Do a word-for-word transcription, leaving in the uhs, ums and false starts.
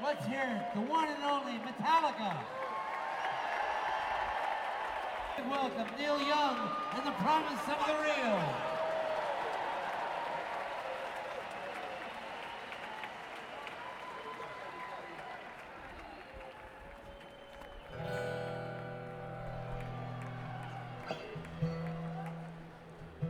Let's hear it, the one and only Metallica. Welcome Neil Young and the Promise of the Real.